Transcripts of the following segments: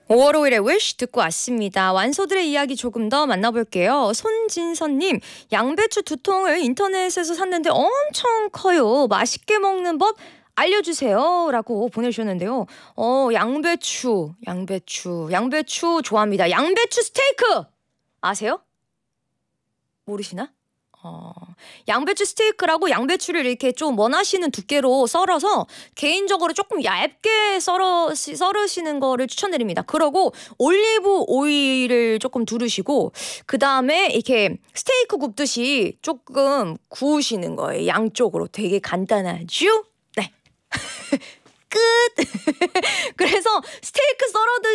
5월 5일에 wish 듣고 왔습니다. 완소들의 이야기 조금 더 만나볼게요. 손진선님, 양배추 2통을 인터넷에서 샀는데 엄청 커요. 맛있게 먹는 법 알려주세요 라고 보내주셨는데요. 양배추 좋아합니다. 양배추 스테이크 아세요? 모르시나? 양배추 스테이크라고 양배추를 이렇게 좀 원하시는 두께로 썰어서 개인적으로 조금 얇게 썰으시는 거를 추천드립니다. 그러고 올리브 오일을 조금 두르시고 그 다음에 이렇게 스테이크 굽듯이 조금 구우시는 거예요. 양쪽으로. 되게 간단하죠? 네. 끝. 그래서 스테이크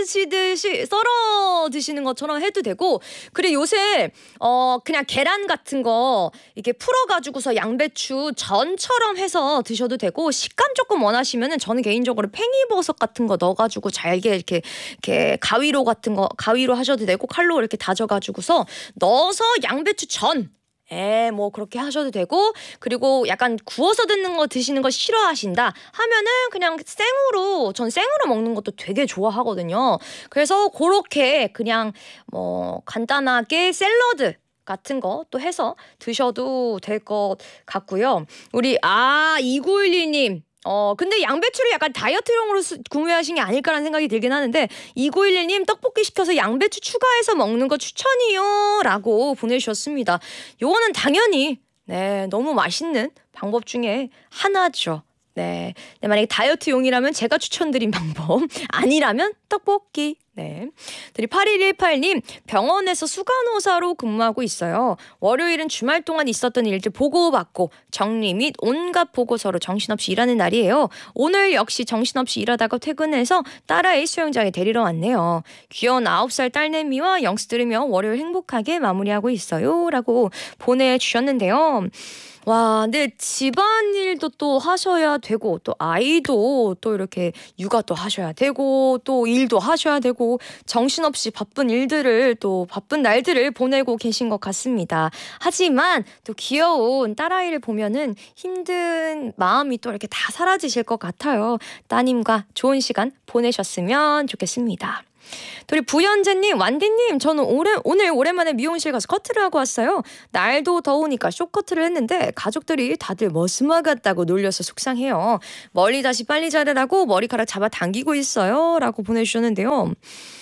썰어 드시는 것처럼 해도 되고, 그리고 요새 그냥 계란 같은 거 이렇게 풀어가지고서 양배추 전처럼 해서 드셔도 되고, 식감 조금 원하시면은 저는 개인적으로 팽이버섯 같은 거 넣어가지고 잘게 이렇게 가위로 같은 거 가위로 하셔도 되고, 칼로 이렇게 다져가지고서 넣어서 양배추 전. 뭐 그렇게 하셔도 되고, 그리고 약간 구워서 드시는 거 싫어하신다 하면은 그냥 전 생으로 먹는 것도 되게 좋아하거든요. 그래서 그렇게 그냥 뭐 간단하게 샐러드 같은 거 또 해서 드셔도 될 것 같고요. 우리 2911님, 근데 양배추를 약간 다이어트용으로 구매하신 게 아닐까라는 생각이 들긴 하는데, 2911님 떡볶이 시켜서 양배추 추가해서 먹는 거 추천이요 라고 보내주셨습니다. 요거는 당연히 너무 맛있는 방법 중에 하나죠. 네, 만약에 다이어트용이라면 제가 추천드린 방법, 아니라면 떡볶이. 네. 8118님, 병원에서 수간호사로 근무하고 있어요. 월요일은 주말 동안 있었던 일들 보고받고 정리 및 온갖 보고서로 정신없이 일하는 날이에요. 오늘 역시 정신없이 일하다가 퇴근해서 딸아이 수영장에 데리러 왔네요. 귀여운 9살 딸내미와 영수 들으며 월요일 행복하게 마무리하고 있어요 라고 보내주셨는데요. 와, 근데 집안일도 또 하셔야 되고, 또 아이도 또 이렇게 육아도 하셔야 되고, 또 일도 하셔야 되고, 정신없이 바쁜 날들을 보내고 계신 것 같습니다. 하지만 또 귀여운 딸아이를 보면은 힘든 마음이 또 이렇게 다 사라지실 것 같아요. 따님과 좋은 시간 보내셨으면 좋겠습니다. 우리 부연재님, 완디님, 저는 오늘 오랜만에 미용실 가서 커트를 하고 왔어요. 날도 더우니까 숏커트를 했는데 가족들이 다들 머스마 같다고 놀려서 속상해요. 멀리 다시 빨리 자르라고 머리카락 잡아당기고 있어요 라고 보내주셨는데요.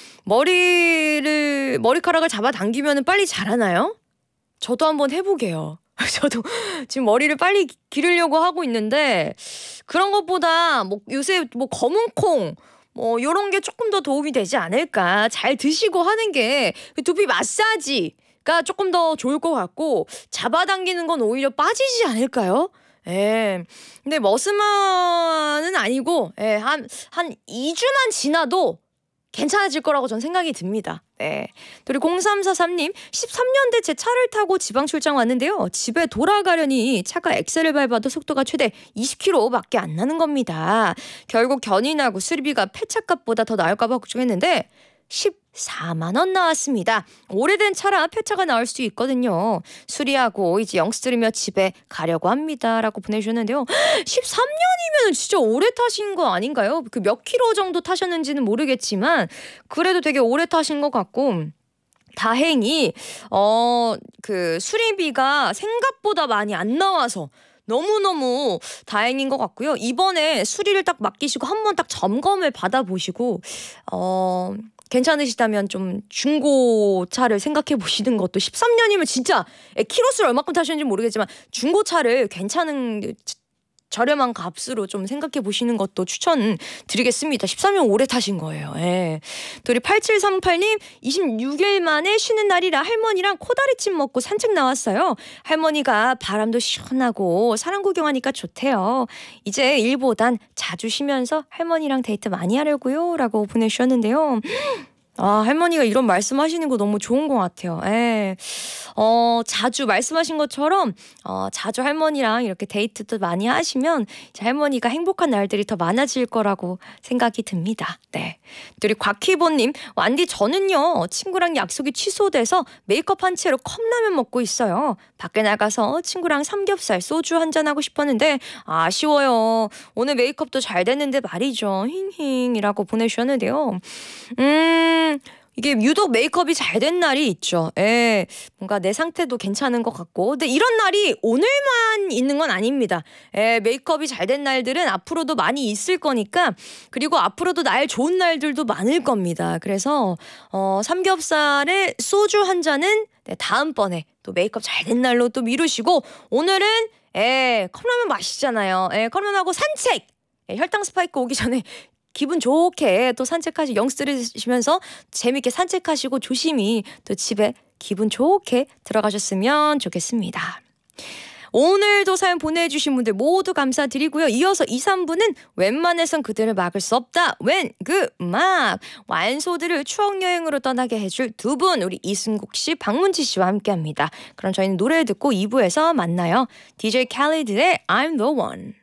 머리카락을 잡아당기면 빨리 자라나요? 저도 한번 해보게요. 저도 지금 머리를 빨리 기르려고 하고 있는데, 그런 것보다 요새 검은콩 요런 게 조금 더 도움이 되지 않을까. 잘 드시고 하는 게 두피 마사지가 조금 더 좋을 것 같고, 잡아당기는 건 오히려 빠지지 않을까요? 근데 머스마는 아니고, 한 2주만 지나도 괜찮아질 거라고 전 생각이 듭니다. 그리고 0343님, 13년대 제 차를 타고 지방 출장 왔는데요. 집에 돌아가려니 차가 엑셀을 밟아도 속도가 최대 20km밖에 안 나는 겁니다. 결국 견인하고 수리비가 폐차값보다 더 나올까 봐 걱정했는데 14만 원 나왔습니다. 오래된 차라 폐차가 나올 수 있거든요. 수리하고 이제 영수 들으며 집에 가려고 합니다 라고 보내주셨는데요. 13년이면 진짜 오래 타신 거 아닌가요? 그 몇 킬로 정도 타셨는지는 모르겠지만 그래도 되게 오래 타신 것 같고, 다행히 그 수리비가 생각보다 많이 안 나와서 너무너무 다행인 것 같고요. 이번에 수리를 딱 맡기시고 한번 딱 점검을 받아보시고 괜찮으시다면 좀 중고차를 생각해 보시는 것도, 13년이면 진짜 키로수를 얼마큼 타셨는지 모르겠지만 중고차를 괜찮은 저렴한 값으로 좀 생각해 보시는 것도 추천드리겠습니다. 13년 오래 타신 거예요. 우리 8738님, 26일 만에 쉬는 날이라 할머니랑 코다리찜 먹고 산책 나왔어요. 할머니가 바람도 시원하고 사람 구경하니까 좋대요. 이제 일보단 자주 쉬면서 할머니랑 데이트 많이 하려고요 라고 보내주셨는데요. 할머니가 이런 말씀하시는 거 너무 좋은 것 같아요. 자주 말씀하신 것처럼 자주 할머니랑 이렇게 데이트도 많이 하시면 이제 할머니가 행복한 날들이 더 많아질 거라고 생각이 듭니다. 네. 또 우리 곽희보님, 완디 저는요 친구랑 약속이 취소돼서 메이크업 한 채로 컵라면 먹고 있어요. 밖에 나가서 친구랑 삼겹살 소주 한잔 하고 싶었는데 아쉬워요. 오늘 메이크업도 잘 됐는데 말이죠. 힝힝이라고 보내주셨는데요. 이게 유독 메이크업이 잘 된 날이 있죠. 예, 뭔가 내 상태도 괜찮은 것 같고. 근데 이런 날이 오늘만 있는 건 아닙니다. 예, 메이크업이 잘 된 날들은 앞으로도 많이 있을 거니까, 그리고 앞으로도 날 좋은 날들도 많을 겁니다. 그래서 삼겹살에 소주 한 잔은 다음번에 또 메이크업 잘 된 날로 또 미루시고, 오늘은 컵라면 마시잖아요. 컵라면하고 산책! 혈당 스파이크 오기 전에 기분 좋게 또 영쓰시면서 재밌게 산책하시고 조심히 또 집에 기분 좋게 들어가셨으면 좋겠습니다. 오늘도 사연 보내주신 분들 모두 감사드리고요. 이어서 2, 3부는 웬만해선 그들을 막을 수 없다. 완소들을 추억여행으로 떠나게 해줄 두 분, 우리 이승국 씨, 박문치 씨와 함께합니다. 그럼 저희는 노래 듣고 2부에서 만나요. DJ 캘리드의 I'm the one.